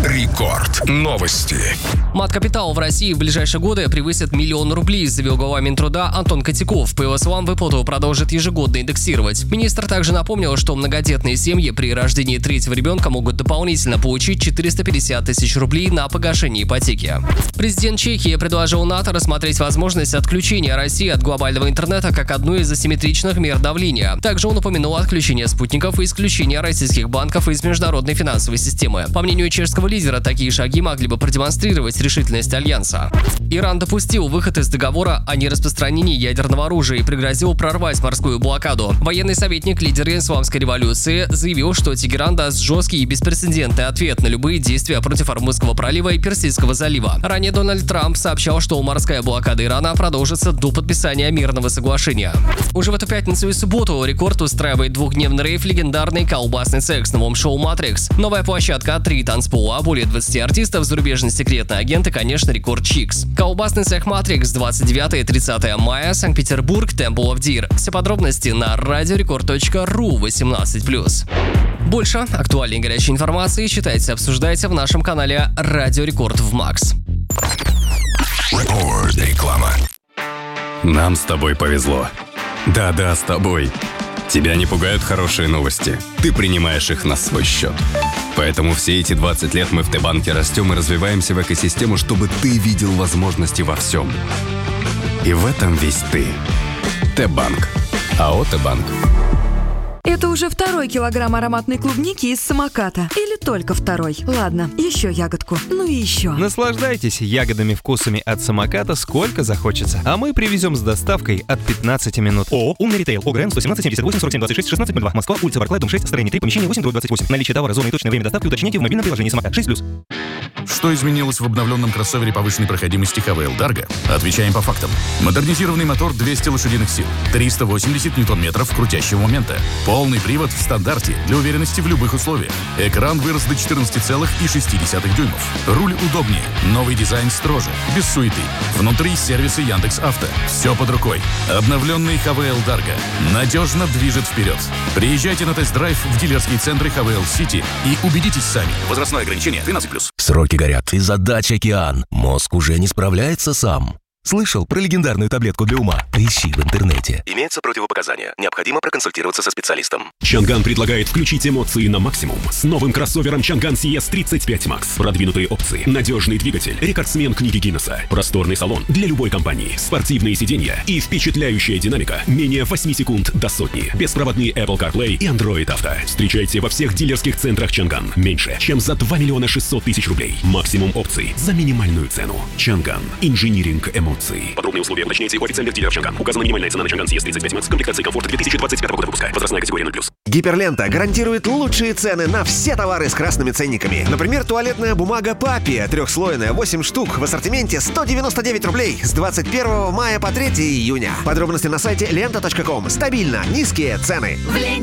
Рекорд. Новости. Мат-капитал в России в ближайшие годы превысит 1 миллион рублей, заявил глава Минтруда Антон Котяков. По его словам, выплату продолжит ежегодно индексировать. Министр также напомнил, что многодетные семьи при рождении третьего ребенка могут дополнительно получить 450 тысяч рублей на погашение ипотеки. Президент Чехии предложил НАТО рассмотреть возможность отключения России от глобального интернета как одну из асимметричных мер давления. Также он упомянул отключение спутников и исключение российских банков из международной финансовой системы. По мнению чешского лидера, такие шаги могли бы продемонстрировать решительность Альянса. Иран допустил выход из договора о нераспространении ядерного оружия и пригрозил прорвать морскую блокаду. Военный советник лидера исламской революции заявил, что Тегеран даст жесткий и беспрецедентный ответ на любые действия против Ормузского пролива и Персидского залива. Ранее Дональд Трамп сообщал, что морская блокада Ирана продолжится до подписания мирного соглашения. Уже в эту пятницу и субботу Рекорд устраивает двухдневный рейв легендарный колбасный секс в новом шоу «Матрикс». Новая площадка, 3 танцпола, более 20 артистов, зарубежный секретный агент и, конечно, Рекорд Чикс. Колбасный цех «Матрикс» 29 и 30 мая, Санкт-Петербург, Temple of Deer. Все подробности на radiorecord.ru 18+. Больше актуальной и горячей информации читайте и обсуждайте в нашем канале Радио Рекорд в Макс. Реклама. Нам с тобой повезло. Да-да, с тобой. Тебя не пугают хорошие новости. Ты принимаешь их на свой счет. Поэтому все эти 20 лет мы в Т-банке растем и развиваемся в экосистему, чтобы ты видел возможности во всем. И в этом весь ты. Т-банк. АО «Т-банк». Это уже 2-й килограмм ароматной клубники из самоката. Или только 2-й. Ладно, еще ягодку. Ну и еще. Наслаждайтесь ягодами вкусами от самоката сколько захочется. А мы привезем с доставкой от 15 минут. ООО «Умный ритейл». ОГРН 117 78 47 26 16 02. Москва, улица Барклай, дом 6, строение 3, помещение 8/28. Наличие товара, зона и точное время доставки уточните в мобильном приложении самокат 6+. Что изменилось в обновленном кроссовере повышенной проходимости ХВЛ Dargo? Отвечаем по фактам. Модернизированный мотор 200 лошадиных сил, 380 ньютон-метров крутящего момента. Полный привод в стандарте для уверенности в любых условиях. Экран вырос до 14,6 дюймов. Руль удобнее. Новый дизайн строже. Без суеты. Внутри сервисы Яндекс.Авто. Все под рукой. Обновленный ХВЛ Dargo надежно движет вперед. Приезжайте на тест-драйв в дилерские центры ХВЛ Сити и убедитесь сами. Возрастное ограничение 13+. Сроки горят, и задач океан. Мозг уже не справляется сам. Слышал про легендарную таблетку для ума? Поищи в интернете. Имеются противопоказания. Необходимо проконсультироваться со специалистом. Чанган предлагает включить эмоции на максимум. С новым кроссовером Чанган CS35 Max. Продвинутые опции, надежный двигатель, рекордсмен книги Гиннесса, просторный салон для любой компании, спортивные сиденья и впечатляющая динамика менее 8 секунд до сотни. Беспроводные Apple CarPlay и Android Auto. Встречайте во всех дилерских центрах Чанган. Меньше, чем за 2 600 000 рублей. Максимум опций за минимальную цену. Чанган. Инжиниринг эмоций. Подробные условия уточняйте у официальных дилеров Чанган. Указана минимальная цена на Чанган CS35 Max. Комплектации комфорта 2025 года выпуска. Возрастная категория 0+. Гиперлента гарантирует лучшие цены на все товары с красными ценниками. Например, туалетная бумага Папи, трехслойная, 8 штук, в ассортименте 199 рублей с 21 мая по 3 июня. Подробности на сайте lenta.com. Стабильно низкие цены.